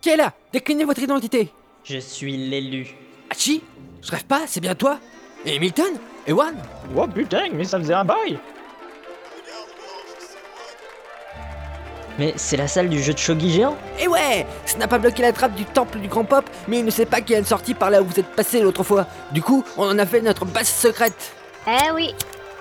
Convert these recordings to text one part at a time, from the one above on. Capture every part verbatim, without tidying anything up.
Qui est là? Déclinez votre identité. Je suis l'élu. Hachi? Je rêve pas, c'est bien toi? Et Milton? Ewan? Oh putain, mais ça faisait un bail. Mais c'est la salle du jeu de shogi géant? Et ouais! Snap a bloqué la trappe du temple du grand pop, mais il ne sait pas qu'il y a une sortie par là où vous êtes passé l'autre fois. Du coup, on en a fait notre base secrète. Eh oui.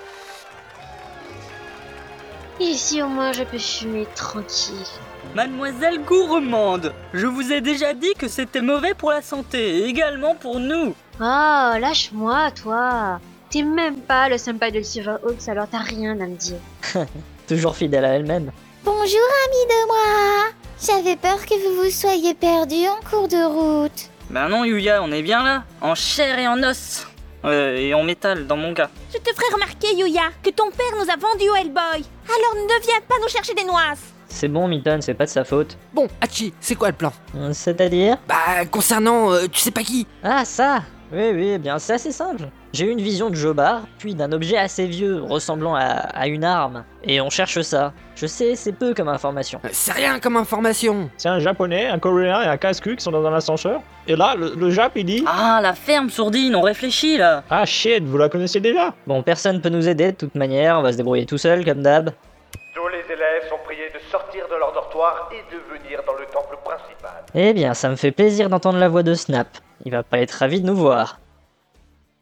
Ici au moins je peux fumer tranquille. Mademoiselle Gourmande, je vous ai déjà dit que c'était mauvais pour la santé, et également pour nous. Oh, lâche-moi toi. T'es même pas le sympa de Silverhawks, alors t'as rien à me dire. Toujours fidèle à elle-même. Bonjour amis de moi. J'avais peur que vous vous soyez perdus en cours de route. Ben non Yuya, on est bien là, en chair et en os. Euh, et en métal dans mon cas. Je te ferai remarquer, Yuya, que ton père nous a vendus au Hellboy. Alors ne viens pas nous chercher des noises. C'est bon, Milton, c'est pas de sa faute. Bon, Hachi, c'est quoi le plan? Euh, C'est-à-dire? Bah, concernant, euh, tu sais pas qui? Ah, ça! Oui, oui, eh bien, c'est assez simple. J'ai eu une vision de Jobar, puis d'un objet assez vieux, ressemblant à, à une arme. Et on cherche ça. Je sais, c'est peu comme information. Euh, C'est rien comme information. C'est un japonais, un coréen et un casse-cul qui sont dans un ascenseur. Et là, le, le Jap il dit Ah, la ferme sourdine, on réfléchit là. ah shit, vous la connaissez déjà? Bon, personne peut nous aider de toute manière, on va se débrouiller tout seul, comme d'hab. Tous les élèves sont priés de sortir de leur dortoir et de venir dans le temple principal. Eh bien, ça me fait plaisir d'entendre la voix de Snap. Il va pas être ravi de nous voir.